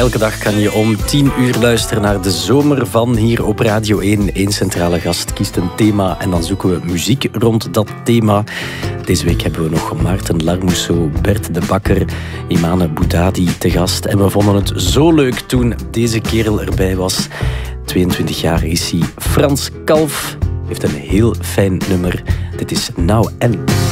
Elke dag kan je om 10 uur luisteren naar de zomer van hier op Radio 1. Eén centrale gast kiest een thema en dan zoeken we muziek rond dat thema. Deze week hebben we nog Maarten Larmousseau, Bert de Bakker, Imane Boudadi te gast. En we vonden het zo leuk toen deze kerel erbij was. 22 jaar is hij. Frans Kalf heeft een heel fijn nummer. Dit is Now and.